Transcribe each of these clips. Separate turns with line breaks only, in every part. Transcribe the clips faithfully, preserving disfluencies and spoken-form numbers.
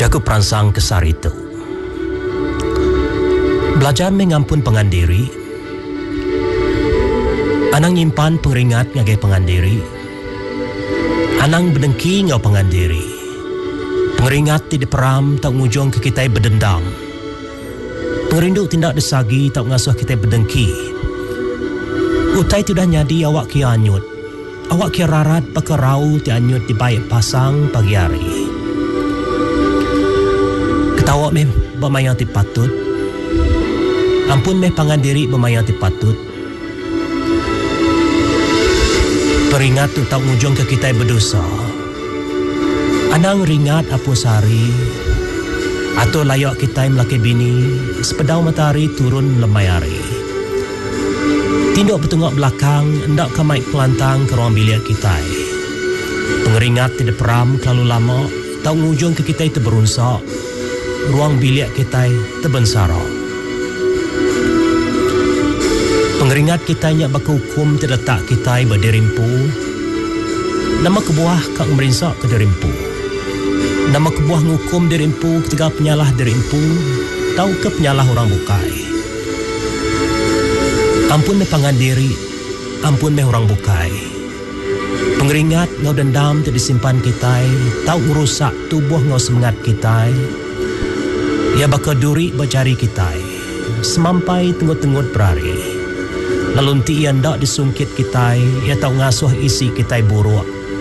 Jaku perangsang kesar itu. Belajar mengampun pengandiri. Anang nyimpan pengeringat ngagai pengandiri. Anang berdengki ngau pengandiri. Pengeringat tidak peram tak ngujung ke kita berdendam. Pengerindu tindak desagi tak ngasuh kita berdengki. Utai tidak nyadi awak kia anyut. Awak kia rarat pakai rau ti anyut di baik pasang pagi hari. Ketawa meh bermayang ti patut. Ampun meh pangandiri bermayang ti patut. Peringat tu tak ngujung ke kita berdosa. Anang ringat apa sari. Atau layak kita melaki bini. Sepedau matahari turun lemai hari. Tinduk bertengok belakang. Hendak kamai pelantang ke ruang bilik kita. Pengeringat tidak peram terlalu lama. Tak ngujung ke kita itu berunsak. Ruang bilik kita terbensara. Pengeringat kita yang baka hukum terletak kita berderimpu. Nama kebuah kak merinsak ke derimpu. Nama kebuah ngukum derimpu ketika penyalah derimpu. Tahu ke penyalah orang bukai. Ampun meh pangandiri. Ampun meh orang bukai. Pengeringat ngau dendam terdisimpan kita. Tahu merusak tubuh ngau semangat kita. Ia bakal duri bercari kita. Semampai tenggut-tenggut berari. Lalu ti ia ndak disungkit kita. Ia tahu ngasuh isi kita buruk.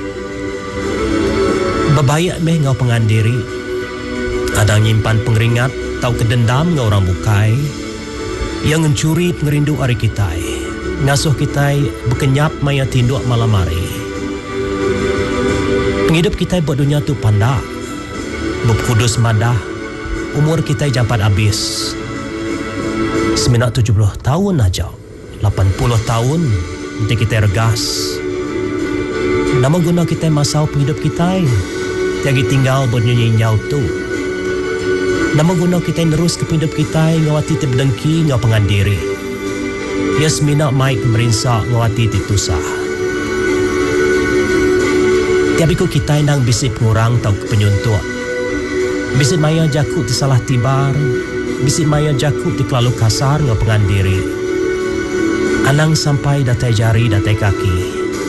Bebayak meh ngau pengandiri. Ada nyimpan pengeringat. Tahu kedendam ngau orang bukai. Yang mencuri pengerindu hari kita. Ngasuh kita berkenyap maya tinduk malam hari. Penghidup kita buat dunia tu pandak. Berkudus madah. Umur kita jampat habis. Seminat tujuh puluh tahun aja. lapan puluh tahun. Nanti kita regas. Nama guna kita masau penghidup kita. Tiagi tinggal bernyanyi nyau tu. Nama guna kita nerus ke penghidup kita. Ngawati terdengki ngau pengandiri. Ya seminat maik merinsak ngawati titusah. Tiabiku kita nang bisi pengurang tau ke penyuntuk. Bisi maya jakuk di salah tibar. Bisi maya jakuk di kelalu kasar ngau pengandiri. Anang sampai datai jari datai kaki.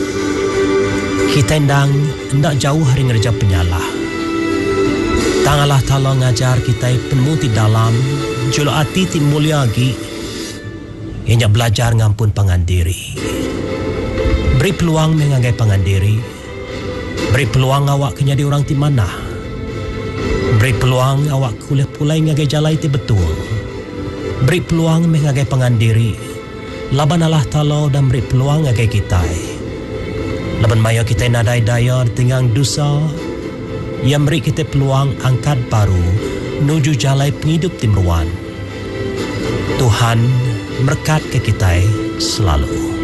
Kita ndang hendak jauh hari ngerja penyalah. Tang Allah Ta'ala ngajar kita penuh di dalam. Julu hati ti mulia lagi. Ianya belajar ngampun pangandiri. Beri peluang mengagai pangandiri. Beri peluang awak kenyadi orang ti mana. Beri peluang awak kuliah pulai ngagai jalai ti betul. Beri peluang mengagai pangandiri. Laban Allah Ta'ala dan beri peluang ngagai kita. Laban maya kita nadai daya tenggang dosa. Yang beri kita peluang angkat baru. Nuju jalai penghidup timruan. Tuhan berkat ke kita selalu.